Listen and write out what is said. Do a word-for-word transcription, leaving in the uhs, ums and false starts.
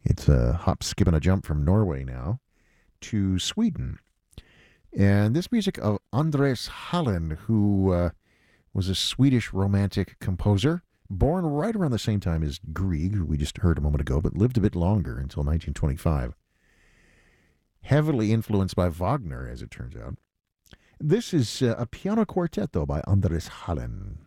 It's a hop, skip, and a jump from Norway now to Sweden. And this music of Andres Hallen, who uh, was a Swedish romantic composer, born right around the same time as Grieg, who we just heard a moment ago, but lived a bit longer until nineteen twenty-five. Heavily influenced by Wagner, as it turns out. This is uh, a piano quartet, though, by Andres Hallen.